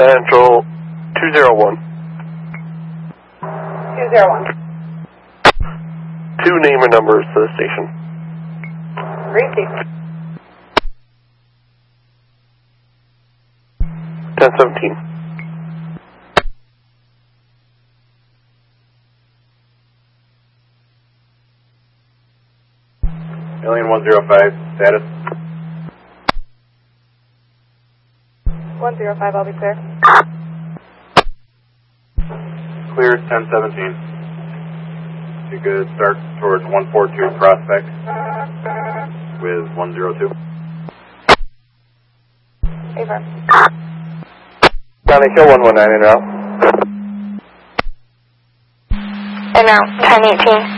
Central 201. 201. 2 name and numbers to the station. Repeat. 1017. Alien 105, status. 105, I'll be clear. Clear 1017. You could start towards 142 Prospect with 102. Over. Johnny Kill 119 en route. En route, 1018.